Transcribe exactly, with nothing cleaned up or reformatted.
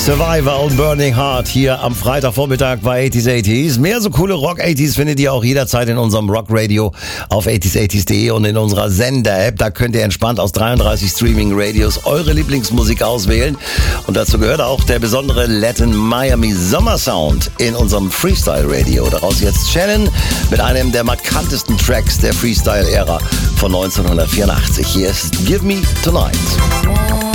Survival Burning Heart hier am Freitagvormittag bei achtziger achtziger. Mehr so coole Rock achtziger findet ihr auch jederzeit in unserem Rock Radio auf achtziger achtziger punkt de und in unserer Sender-App. Da könnt ihr entspannt aus dreiunddreißig Streaming-Radios eure Lieblingsmusik auswählen. Und dazu gehört auch der besondere Latin Miami Sommersound in unserem Freestyle-Radio. Daraus jetzt Shannon mit einem der markantesten Tracks der Freestyle-Ära von neunzehnhundertvierundachtzig. Hier ist Give Me Tonight.